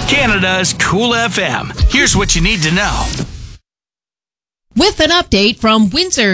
Canada's Cool FM. Here's what you need to know. With an update from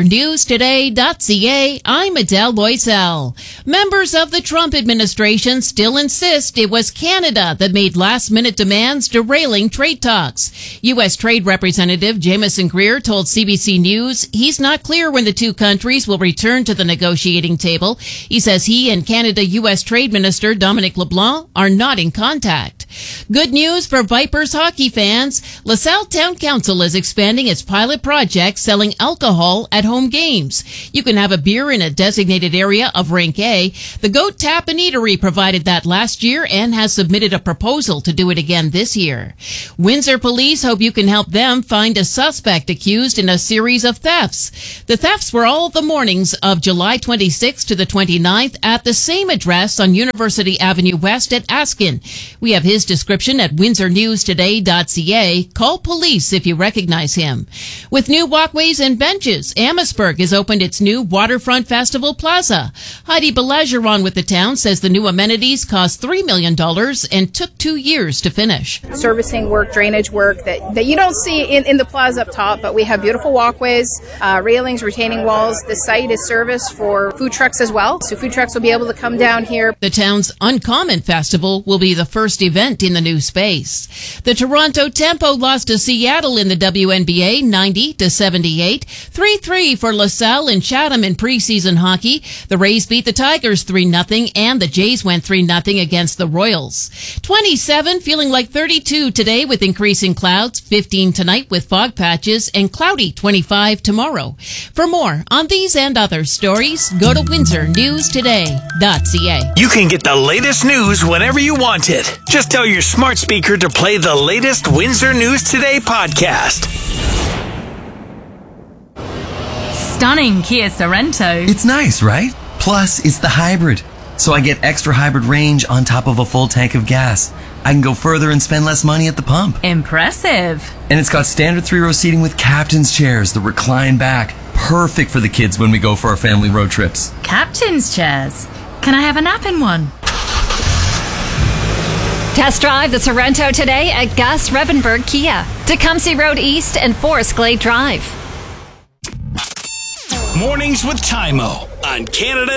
WindsorNewsToday.ca, I'm Adele Loisel. Members of the Trump administration still insist it was Canada that made last-minute demands derailing trade talks. U.S. Trade Representative Jamieson Greer told CBC News he's not clear when the two countries will return to the negotiating table. He says he and Canada-U.S. Trade Minister Dominic LeBlanc are not in contact. Good news for Vipers hockey fans. LaSalle Town Council is expanding its pilot project selling alcohol at home games. You can have a beer in a designated area of Rink A. The Goat Tap and Eatery provided that last year and has submitted a proposal to do it again this year. Windsor police hope you can help them find a suspect accused in a series of thefts. The thefts were all the mornings of July 26th to the 29th at the same address on University Avenue West at Askin. We have his description at WindsorNewsToday.ca. Call police if you recognize him. With new walkways and benches, Amherstburg has opened its new Waterfront Festival Plaza. Heidi Belageron with the town says the new amenities cost $3 million and took 2 years to finish. Servicing work, drainage work that you don't see in the plaza up top, but we have beautiful walkways, railings, retaining walls. The site is serviced for food trucks as well, so food trucks will be able to come down here. The town's Uncommon Festival will be the first event in the new space. The Toronto Tempo lost to Seattle in the WNBA 90-78, 3-3 for LaSalle and Chatham in preseason hockey. The Rays beat the Tigers 3-0 and the Jays went 3-0 against the Royals. 27, feeling like 32 today with increasing clouds, 15 tonight with fog patches and cloudy 25 tomorrow. For more on these and other stories, go to WindsorNewsToday.ca. You can get the latest news whenever you want it. Just tell your smart speaker to play the latest Windsor News Today podcast. Stunning Kia Sorento. It's nice, right? Plus, it's the hybrid. So I get extra hybrid range on top of a full tank of gas. I can go further and spend less money at the pump. Impressive. And it's got standard 3-row seating with captain's chairs that recline back. Perfect for the kids when we go for our family road trips. Captain's chairs? Can I have a nap in one? Test drive the Sorento today at Gus Revenberg Kia, Tecumseh Road East and Forest Glade Drive. Mornings with Tymo on Canada.